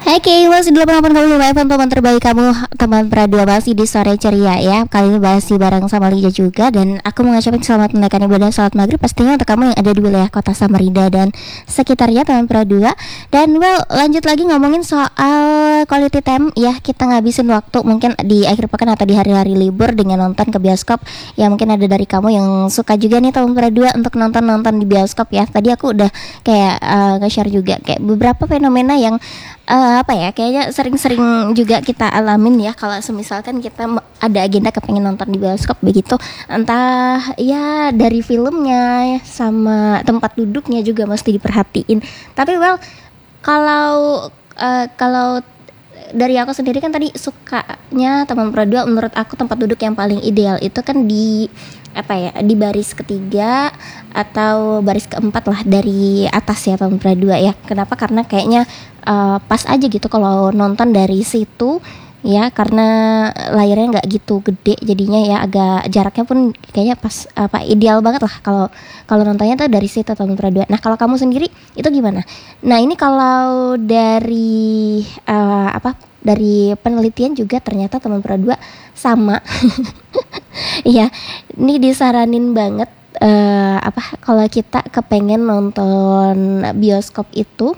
Oke, masih 88,5 FM teman terbaik kamu, teman Pradua, masih di sore ceria ya. Kali ini masih bareng sama Lija juga. Dan aku mau ngucapin selamat menunaikan ibadah salat maghrib pastinya untuk kamu yang ada di wilayah kota Samarinda dan sekitarnya, teman Pradua. Dan lanjut lagi ngomongin soal quality time ya. Kita ngabisin waktu mungkin di akhir pekan atau di hari-hari libur dengan nonton ke bioskop. Ya mungkin ada dari kamu yang suka juga nih, teman Pradua, untuk nonton di bioskop ya. Tadi aku udah kayak nge-share juga kayak beberapa fenomena yang kayaknya sering-sering juga kita alamin ya. Kalau semisalkan kita ada agenda kepengen nonton di bioskop begitu, entah ya dari filmnya sama tempat duduknya juga mesti diperhatiin. Tapi kalau dari aku sendiri kan tadi sukanya teman Pradua, menurut aku tempat duduk yang paling ideal itu kan di baris ketiga atau baris keempat lah dari atas ya, teman Pradua ya. Kenapa? Karena kayaknya pas aja gitu kalau nonton dari situ ya, karena layarnya nggak gitu gede jadinya ya, agak jaraknya pun kayaknya pas ideal banget lah kalau nontonnya tuh dari situ, teman Pradua. Nah kalau kamu sendiri itu gimana? Nah ini kalau dari dari penelitian juga ternyata teman Pradua sama ya, ini disaranin banget kalau kita kepengen nonton bioskop itu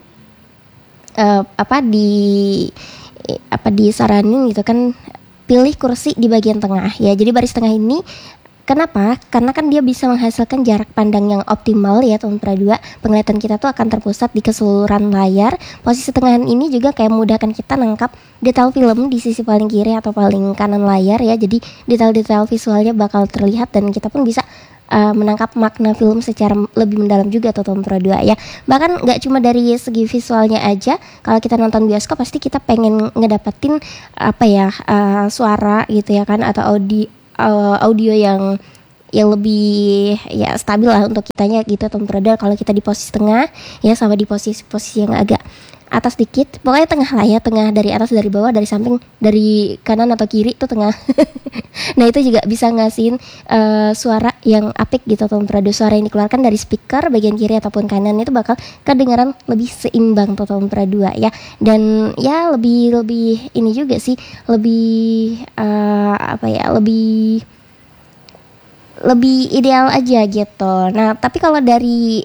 disaranin gitu kan, pilih kursi di bagian tengah ya. Jadi baris tengah ini kenapa? Karena kan dia bisa menghasilkan jarak pandang yang optimal ya, teman Pradua. Penglihatan kita tuh akan terpusat di keseluruhan layar. Posisi tengahan ini juga kayak memudahkan kita nangkap detail film di sisi paling kiri atau paling kanan layar ya. Jadi detail-detail visualnya bakal terlihat dan kita pun bisa menangkap makna film secara lebih mendalam juga tuh, teman Pradua ya. Bahkan nggak cuma dari segi visualnya aja, kalau kita nonton bioskop pasti kita pengen ngedapetin suara gitu ya kan, atau audio yang lebih ya stabil lah untuk kitanya gitu, teman Pradua. Kalau kita di posisi tengah ya, sama di posisi yang agak atas dikit, pokoknya tengah lah ya, tengah dari atas, dari bawah, dari samping, dari kanan atau kiri itu tengah. Nah itu juga bisa ngasihin suara yang apik gitu, teman Pradua. Suara yang dikeluarkan dari speaker bagian kiri ataupun kanan itu bakal kedengaran lebih seimbang tuh, teman Pradua ya. Dan ya lebih ini juga sih, lebih lebih ideal aja gitu. Nah tapi kalau dari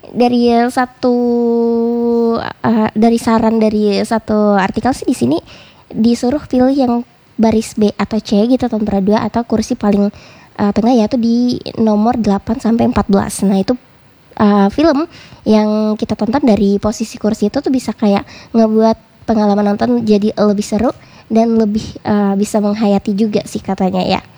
saran dari satu artikel sih, di sini disuruh pilih yang baris B atau C gitu, teman Pradua, atau kursi paling tengah yaitu di nomor 8 sampai 14. Nah itu film yang kita tonton dari posisi kursi itu tuh bisa kayak ngebuat pengalaman nonton jadi lebih seru dan lebih bisa menghayati juga sih katanya ya.